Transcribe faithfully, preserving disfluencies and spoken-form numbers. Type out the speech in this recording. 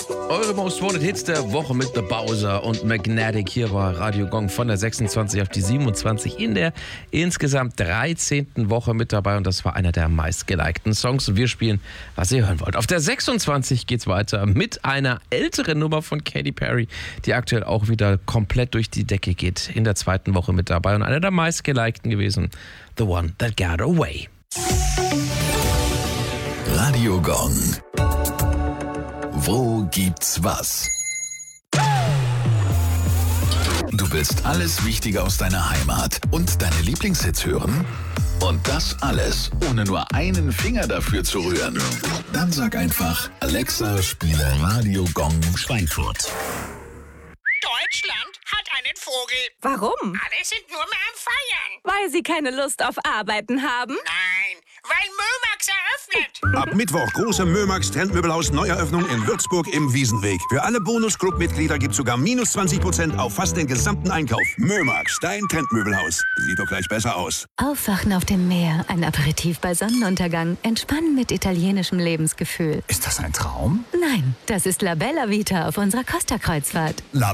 Eure Most Wanted Hits der Woche mit The Bowser und Magnetic. Hier war Radio Gong von der sechsundzwanzig auf die siebenundzwanzig in der insgesamt dreizehnten Woche mit dabei. Und das war einer der meistgelikten Songs. Und wir spielen, was ihr hören wollt. Auf der sechsundzwanzig geht's weiter mit einer älteren Nummer von Katy Perry, die aktuell auch wieder komplett durch die Decke geht. In der zweiten Woche mit dabei und einer der meistgelikten gewesen. The One That Got Away. Radio Gong. Wo gibt's was? Du willst alles Wichtige aus deiner Heimat und deine Lieblingshits hören? Und das alles, ohne nur einen Finger dafür zu rühren? Dann sag einfach, Alexa, spiele Radio Gong Schweinfurt. Deutschland hat einen Vogel. Warum? Alle sind nur mehr am Feiern. Weil sie keine Lust auf Arbeiten haben? Nein, weil Mömax eröffnet. Ab Mittwoch große Mömax Trendmöbelhaus Neueröffnung in Würzburg im Wiesenweg. Für alle Bonus-Club-Mitglieder gibt's sogar minus zwanzig Prozent auf fast den gesamten Einkauf. Mömax, dein Trendmöbelhaus. Sieht doch gleich besser aus. Aufwachen auf dem Meer, ein Aperitif bei Sonnenuntergang, entspannen mit italienischem Lebensgefühl. Ist das ein Traum? Nein, das ist La Bella Vita auf unserer Costa-Kreuzfahrt. La